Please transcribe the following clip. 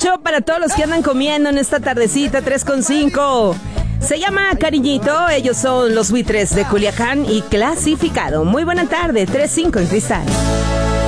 abrazo para todos los que andan comiendo en esta tardecita 3:05. Se llama Cariñito, ellos son los Buitres de Culiacán y Clasificado. Muy buena tarde, 3:05 en Cristal.